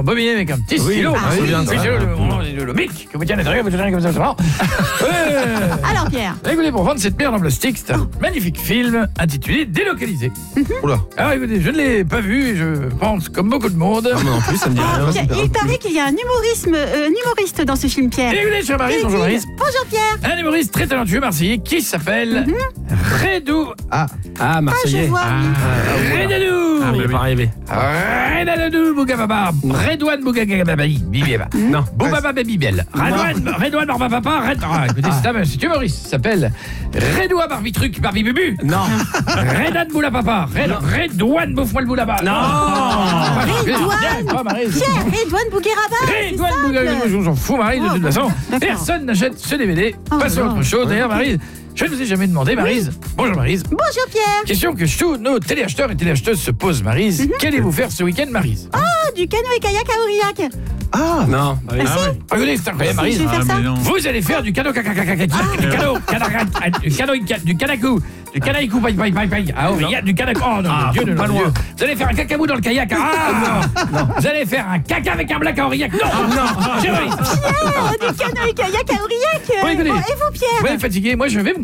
bobiné avec un petit stylo. Le bic que vous tenez à l'intérieur, vous tenez comme ça. Alors Pierre. Écoutez, pour vendre cette merde en plastique, c'est un magnifique film intitulé Délocalisé. Oula. Alors écoutez, je ne l'ai pas vu et je pense comme beaucoup de monde. Non, mais en plus, ça me dit rien. Il paraît qu'il y a un humoriste dans ce film, Pierre. Écoutez, cher Maryse, bonjour Maryse. Bonjour Pierre. Un humoriste très talentueux marseillais qui s'appelle Redou. Ah, Marseillais. je vois. Redou. Ah, mais pas arrivé. Redou Bougababa. Redouane Bougagababa. Bibieba. Non. Boubaba Babybel. Redouane Barbapapa. Écoutez, c'est humoriste. Il s'appelle Redouane Barbitruc Barbibubu. Non. Redan Boulapapa. Redouane Boufmoil Boulaba. Pierre, Redouane Bougueraba. Redouane Bougababa. J'en fous, Maryse, de toute façon. Personne n'achète ce DVD. Passons à autre chose. D'ailleurs, Maryse, je ne vous ai jamais demandé, Maryse. Bonjour, Maryse. Bonjour Pierre. Question que tous nos téléacheteurs et téléacheteuses se posent, Maryse. Qu'allez-vous faire ce week-end, Maryse? Du canoë-kayak à Aurillac. Ah, non. Regardez, c'est incroyable, Maryse. Je vais faire ça. Vous allez faire du canaïcou, paille, à Aurillac, du canaïcou. Oh non, mon Dieu, pas loin. Vous allez faire un cacabou dans le kayak. Non. Vous allez faire un caca avec un black à Aurillac. Non, chérie. Pierre, du canoë-kayak à Aurillac. Oui, écoutez. Et vous Pierre? Vous êtes fatigué, moi je vais me